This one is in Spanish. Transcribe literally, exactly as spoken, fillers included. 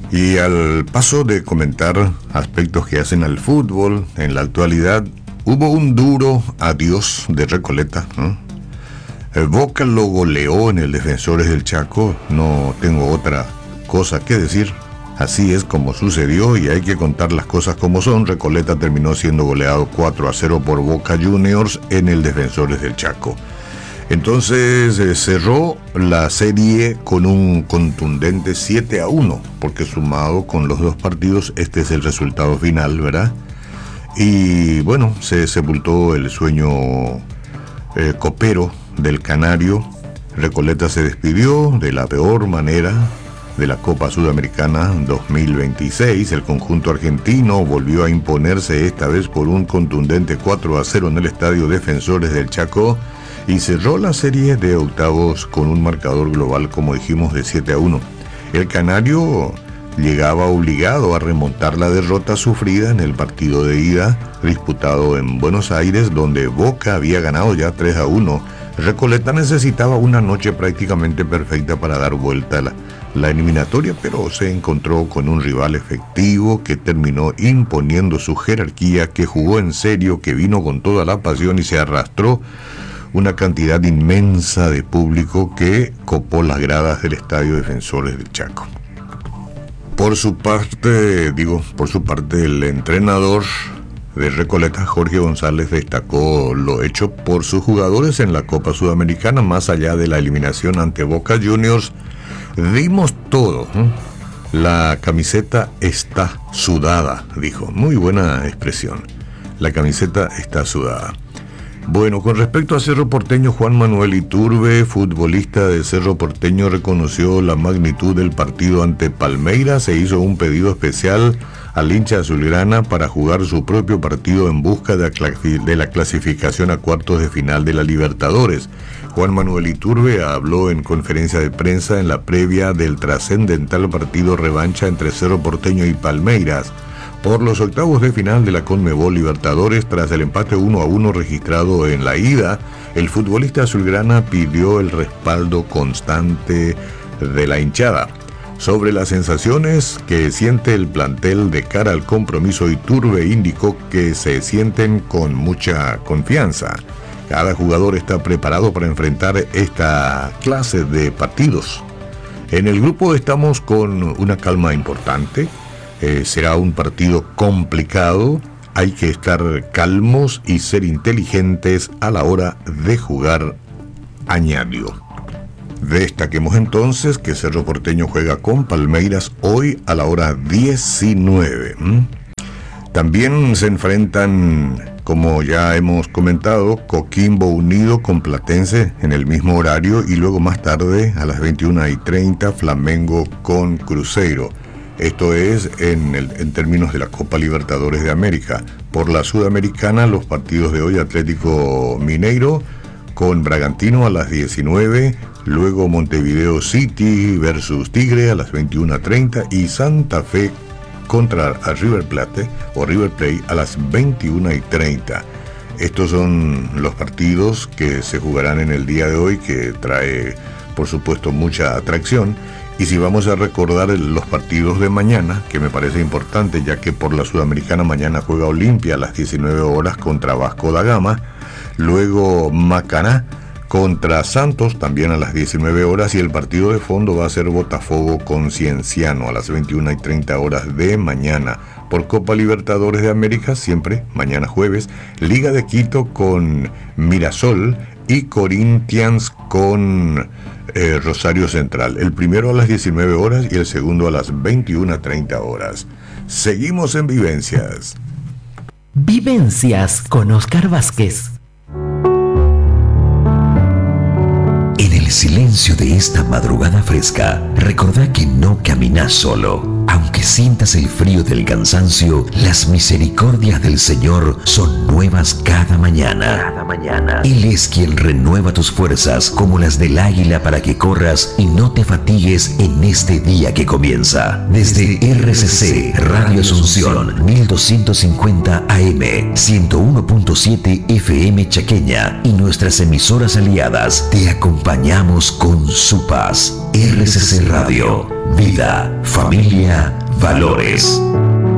Y al paso de comentar aspectos que hacen al fútbol en la actualidad, hubo un duro adiós de Recoleta, ¿no? El Boca lo goleó en el Defensores del Chaco, no tengo otra cosa que decir. Así es como sucedió y hay que contar las cosas como son. Recoleta terminó siendo goleado cuatro a cero por Boca Juniors en el Defensores del Chaco. Entonces eh, cerró la serie con un contundente siete a uno, porque sumado con los dos partidos, este es el resultado final, ¿verdad? Y bueno, se sepultó el sueño eh, copero del Canario. Recoleta se despidió de la peor manera de la Copa Sudamericana dos mil veintiséis. El conjunto argentino volvió a imponerse esta vez por un contundente cuatro a cero en el Estadio Defensores del Chaco y cerró la serie de octavos con un marcador global, como dijimos, de siete a uno. El Canario llegaba obligado a remontar la derrota sufrida en el partido de ida disputado en Buenos Aires, donde Boca había ganado ya tres a uno. Recoleta necesitaba una noche prácticamente perfecta para dar vuelta a la, la eliminatoria, pero se encontró con un rival efectivo que terminó imponiendo su jerarquía, que jugó en serio, que vino con toda la pasión y se arrastró una cantidad inmensa de público que copó las gradas del Estadio Defensores del Chaco. Por su parte, digo, por su parte, el entrenador de Recoleta, Jorge González, destacó lo hecho por sus jugadores en la Copa Sudamericana. Más allá de la eliminación ante Boca Juniors, dimos todo, ¿eh? La camiseta está sudada, dijo. Muy buena expresión. La camiseta está sudada. Bueno, con respecto a Cerro Porteño, Juan Manuel Iturbe, futbolista de Cerro Porteño, reconoció la magnitud del partido ante Palmeiras. Se hizo un pedido especial al hincha azulgrana para jugar su propio partido en busca de la clasificación a cuartos de final de la Libertadores. Juan Manuel Iturbe habló en conferencia de prensa en la previa del trascendental partido revancha entre Cerro Porteño y Palmeiras por los octavos de final de la Conmebol Libertadores. Tras el empate uno a uno registrado en la ida, el futbolista azulgrana pidió el respaldo constante de la hinchada. Sobre las sensaciones que siente el plantel de cara al compromiso, Iturbe indicó que se sienten con mucha confianza. Cada jugador está preparado para enfrentar esta clase de partidos. En el grupo estamos con una calma importante. Eh, será un partido complicado, hay que estar calmos y ser inteligentes a la hora de jugar, añadió. Destaquemos entonces que Cerro Porteño juega con Palmeiras hoy a la hora diecinueve. ¿Mm? También se enfrentan, como ya hemos comentado, Coquimbo Unido con Platense en el mismo horario y luego más tarde a las veintiuna y treinta Flamengo con Cruzeiro. Esto es en, el, en términos de la Copa Libertadores de América. Por la Sudamericana, los partidos de hoy: Atlético Mineiro con Bragantino a las diecinueve, luego Montevideo City versus Tigre a las veintiuna treinta y Santa Fe contra a River Plate o River Plate a las veintiuna y treinta. Estos son los partidos que se jugarán en el día de hoy, que trae, por supuesto, mucha atracción. Y si vamos a recordar los partidos de mañana, que me parece importante, ya que por la Sudamericana mañana juega Olimpia a las diecinueve horas contra Vasco da Gama, luego Macará contra Santos también a las diecinueve horas, y el partido de fondo va a ser Botafogo con Cienciano a las veintiuna y treinta horas de mañana. Por Copa Libertadores de América, siempre mañana jueves, Liga de Quito con Mirasol y Corinthians con eh, Rosario Central. El primero a las diecinueve horas y el segundo a las veintiuna treinta horas. Seguimos en Vivencias. Vivencias con Oscar Vázquez. En el silencio de esta madrugada fresca, recordá que no caminás solo. Aunque sientas el frío del cansancio, las misericordias del Señor son nuevas cada mañana. Cada mañana. Él es quien renueva tus fuerzas como las del águila para que corras y no te fatigues en este día que comienza. Desde R C C Radio Asunción mil doscientos cincuenta A M, ciento uno punto siete F M Chaqueña y nuestras emisoras aliadas, te acompañamos con su paz. R C C Radio, vida, familia Valores.